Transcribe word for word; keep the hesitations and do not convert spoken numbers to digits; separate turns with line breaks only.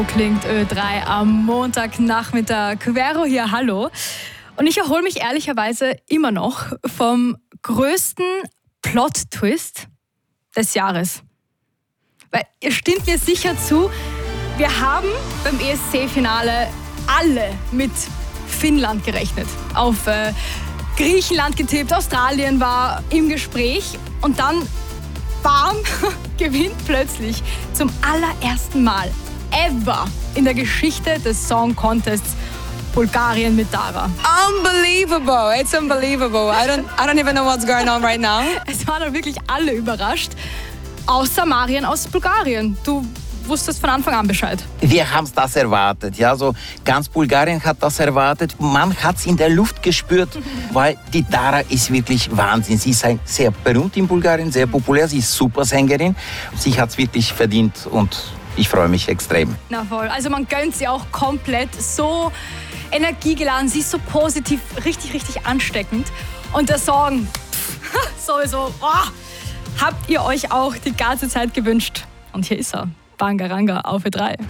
Klingt Ö drei am Montagnachmittag. Quero hier, hallo. Und ich erhole mich ehrlicherweise immer noch vom größten Plot-Twist des Jahres. Weil ihr stimmt mir sicher zu, wir haben beim E S C-Finale alle mit Finnland gerechnet. Auf äh, Griechenland getippt, Australien war im Gespräch und dann, bam, gewinnt plötzlich zum allerersten Mal ever in der Geschichte des Song Contests Bulgarien mit Dara.
Unbelievable, it's unbelievable. I don't, I don't even know what's going on right now.
Es waren dann wirklich alle überrascht, außer Marian aus Bulgarien. Du wusstest von Anfang an Bescheid.
Wir haben das erwartet. Ja, so ganz Bulgarien hat das erwartet. Man hat es in der Luft gespürt, weil die Dara ist wirklich Wahnsinn. Sie ist sehr berühmt in Bulgarien, sehr populär. Sie ist super Sängerin. Sie hat es wirklich verdient und ich freue mich extrem.
Na voll. Also man gönnt sie auch komplett. So energiegeladen, sie ist so positiv, richtig, richtig ansteckend. Und der Song, pff, sowieso, oh, habt ihr euch auch die ganze Zeit gewünscht. Und hier ist er. Bangaranga auf Ö drei.